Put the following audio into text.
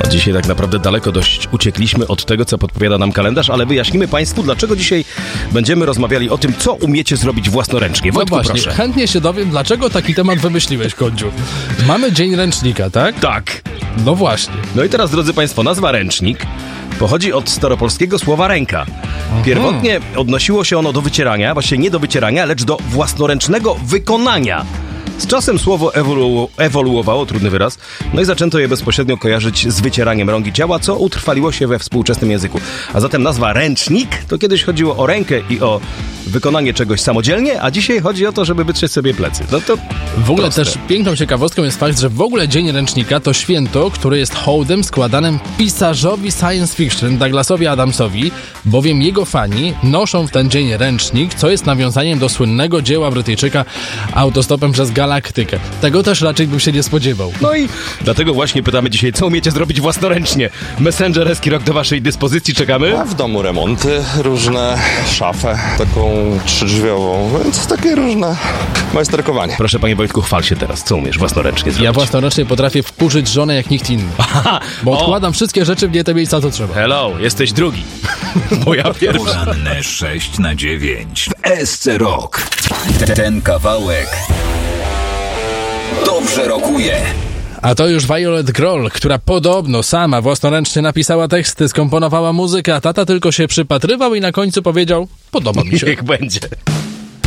Dzisiaj tak naprawdę daleko dość uciekliśmy od tego, co podpowiada nam kalendarz, ale wyjaśnimy Państwu, dlaczego dzisiaj będziemy rozmawiali o tym, co umiecie zrobić własnoręcznie. Wojtku, właśnie, proszę. chętnie się dowiem, dlaczego taki temat wymyśliłeś, Kondziu. Mamy Dzień Ręcznika, tak? Tak. No właśnie. No i teraz, drodzy Państwo, nazwa ręcznik pochodzi od staropolskiego słowa ręka. Pierwotnie odnosiło się ono do wycierania, właściwie nie do wycierania, lecz do własnoręcznego wykonania. Z czasem słowo ewoluowało, trudny wyraz, no i zaczęto je bezpośrednio kojarzyć z wycieraniem rąk i ciała, co utrwaliło się we współczesnym języku. A zatem nazwa ręcznik to kiedyś chodziło o rękę i o wykonanie czegoś samodzielnie, a dzisiaj chodzi o to, żeby wytrzeć sobie plecy. No to w ogóle proste. też piękną ciekawostką jest fakt, że w ogóle Dzień Ręcznika to święto, które jest hołdem składanym pisarzowi science fiction Douglasowi Adamsowi, bowiem jego fani noszą w ten dzień ręcznik, co jest nawiązaniem do słynnego dzieła Brytyjczyka Autostopem przez Galaktykę. Tego też raczej bym się nie spodziewał. No i dlatego właśnie pytamy dzisiaj, co umiecie zrobić własnoręcznie. Messenger Eskirok do waszej dyspozycji, czekamy. A w domu remonty różne, szafę taką 3-drzwiową, więc takie różne majsterkowanie. Proszę, panie Wojtku, chwal się teraz, co umiesz własnoręcznie zrobić. Ja własnoręcznie potrafię wkurzyć żonę jak nikt inny. Bo odkładam wszystkie rzeczy w nie te miejsca, co trzeba. Hello, jesteś drugi. Bo ja pierwszy. Poranne 6/9 w SC Rock. Ten kawałek dobrze rokuje. A to już Violet Grohl, która podobno sama własnoręcznie napisała teksty, skomponowała muzykę, a tata tylko się przypatrywał i na końcu powiedział: podoba mi się. Niech będzie.